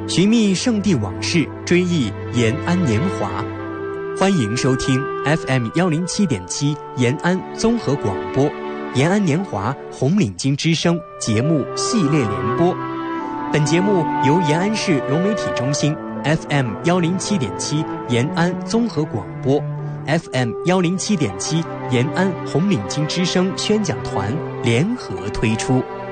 寻觅圣地往事，追忆延安年华。欢迎收听 FM107.7 延安综合广播延安年华红领巾之声节目系列联播。本节目由延安市融媒体中心 FM107.7 延安综合广播 FM107.7 延安红领巾之声宣讲团联合推出。